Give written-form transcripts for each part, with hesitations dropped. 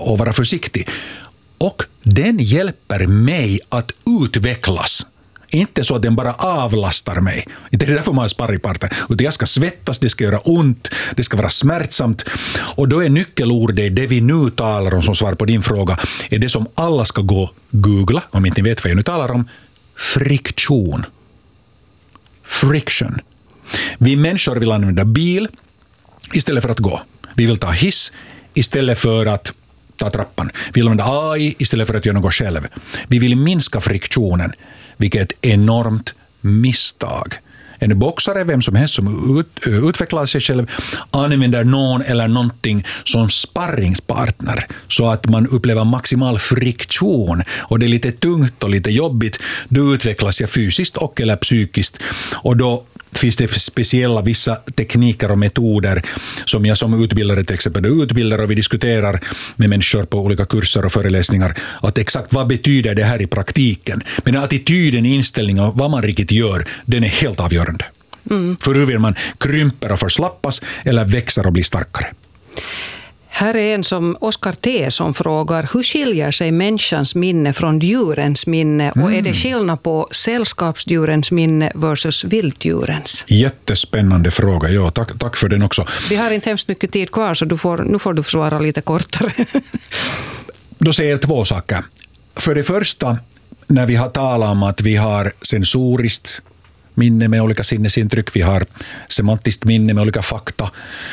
och vara försiktig. Och den hjälper mig att utvecklas. Inte så att den bara avlastar mig. Inte det är därför man har sparringpartner. Utan jag ska svettas, det ska göra ont, det ska vara smärtsamt. Och då är nyckelordet, det vi nu talar om som svar på din fråga, är det som alla ska gå googla, om inte ni vet vad jag nu talar om. Friktion. Friction. Vi människor vill använda bil istället för att gå. Vi vill ta hiss istället för att ta trappan. Vi vill använda AI istället för att göra något själv. Vi vill minska friktionen, vilket är ett enormt misstag. En boxare, vem som helst som utvecklar sig själv, använder någon eller någonting som sparringspartner så att man upplever maximal friktion. Och det är lite tungt och lite jobbigt. Du utvecklas jag fysiskt och eller psykiskt. Och då finns det speciella vissa tekniker och metoder som jag som utbildare till exempel utbildar och vi diskuterar med människor på olika kurser och föreläsningar att exakt vad betyder det här i praktiken. Men attityden, inställningen och vad man riktigt gör, den är helt avgörande. För hur vill man krymper och förslappas eller växer och blir starkare. Här är en som Oskar T. som frågar, hur skiljer sig människans minne från djurens minne och är det skillnad på sällskapsdjurens minne versus vilddjurens? Jättespännande fråga, ja, tack för den också. Vi har inte hemskt mycket tid kvar så nu får du svara lite kortare. Då säger jag två saker. För det första, när vi har talat om att vi har sensoriskt minne med olika sinnesintryck, vi har semantiskt minne med olika fakta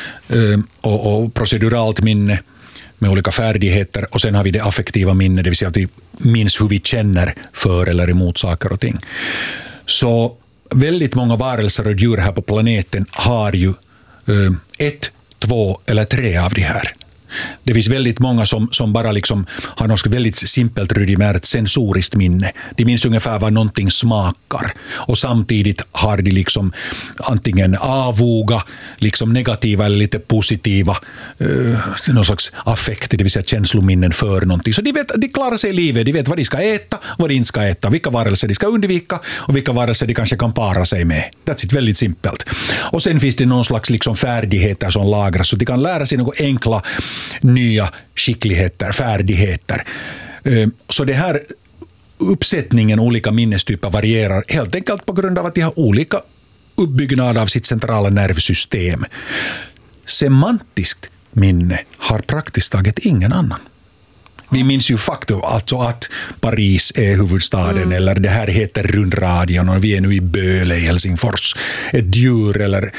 och proceduralt minne med olika färdigheter och sen har vi det affektiva minne, det vill säga att vi minns hur vi känner för eller emot saker och ting. Så väldigt många varelser och djur här på planeten har ju 1, 2 eller 3 av de här. Det finns väldigt många som bara liksom har något väldigt simpelt rudimentärt sensoriskt minne. De minns ungefär vad någonting smakar. Och samtidigt har de liksom antingen avoga, liksom negativa eller lite positiva någon slags affekt, det vill säga känslominnen för någonting. Så de klarar sig i livet, de vet vad de ska äta, vad de inte ska äta, vilka varelser de ska undvika och vilka varelser de kanske kan para sig med. That's it, väldigt simpelt. Och sen finns det någon slags liksom färdigheter som lagras så de kan lära sig något enkla nya skickligheter, färdigheter. Så det här uppsättningen olika minnestyper varierar helt enkelt på grund av att de har olika uppbyggnad av sitt centrala nervsystem. Semantiskt minne har praktiskt taget ingen annan. Vi minns ju faktum alltså att Paris är huvudstaden eller det här heter rundradion och vi är nu i Böle i Helsingfors. Ett djur eller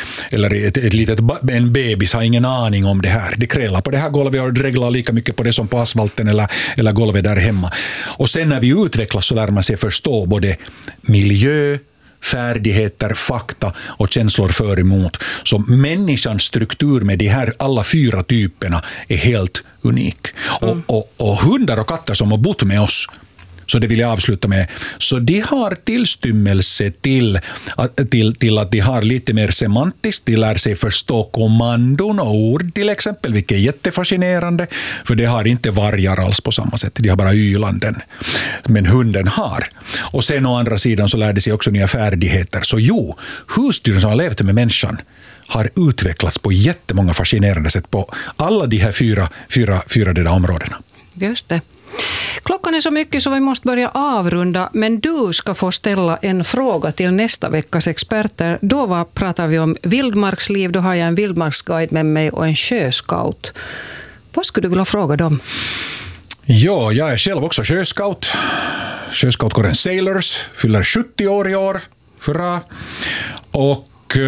en bebis har ingen aning om det här. Det krälar på det här golvet och dreglar lika mycket på det som på asfalten eller golvet där hemma. Och sen när vi utvecklas så lär man sig förstå både miljö, färdigheter, fakta och känslor för emot. Så människans struktur med de här alla 4 typerna är helt unik. Och hundar och katter som har bott med oss, så det vill jag avsluta med, så de har tillstymmelse till att de har lite mer semantiskt, de lär sig förstå kommandon och ord till exempel, vilket är jättefascinerande, för det har inte vargar alls på samma sätt, de har bara ylanden. Men hunden har. Och sen å andra sidan så lär de sig också nya färdigheter. Så husdjuren som har levt med människan har utvecklats på jättemånga fascinerande sätt på alla de här fyra där områdena. Just det. Klockan är så mycket så vi måste börja avrunda, men du ska få ställa en fråga till nästa veckas experter. Då pratar vi om vildmarksliv, då har jag en vildmarksguide med mig och en sjöscout. Vad skulle du vilja fråga dem? Ja, jag är själv också sjöscout. Sjöscoutkåren Sailors fyller 70 år i år. Hurra! Och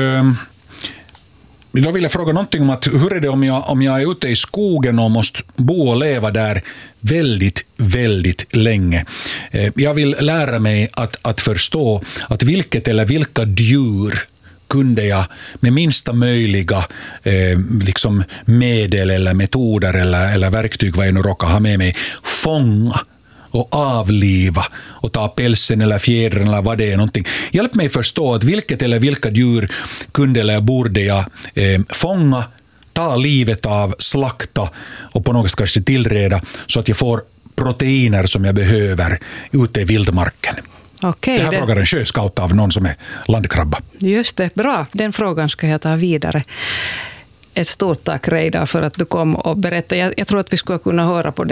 då vill jag fråga någonting om att hur är det om jag är ute i skogen och måste bo och leva där väldigt, väldigt länge. Jag vill lära mig att förstå att vilket eller vilka djur kunde jag med minsta möjliga liksom medel eller metoder eller verktyg vad jag nu råkar ha med mig fånga och avliva och ta pälsen eller fjädern eller vad det är någonting. Hjälp mig förstå att vilket eller vilka djur kunde eller borde jag fånga, ta livet av, slakta och på något sätt kanske tillreda så att jag får proteiner som jag behöver ute i vildmarken. Okej, det här frågar en sjöscout av någon som är landkrabba. Just det, bra. Den frågan ska jag ta vidare. Ett stort tack Reidar för att du kom och berättade. Jag tror att vi skulle kunna höra på